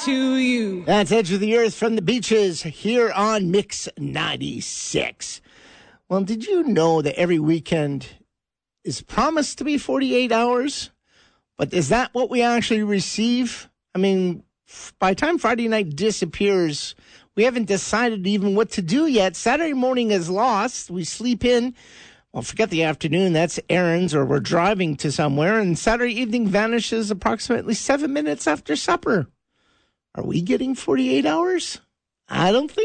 to you. That's Edge of the Earth from the Beaches here on Mix 96. Well, did you know that every weekend is promised to be 48 hours? But is that what we actually receive? I mean, by the time Friday night disappears, we haven't decided even what to do yet. Saturday morning is lost. We sleep in. Well, forget the afternoon. That's errands or we're driving to somewhere. And Saturday evening vanishes approximately 7 minutes after supper. Are we getting 48 hours? I don't think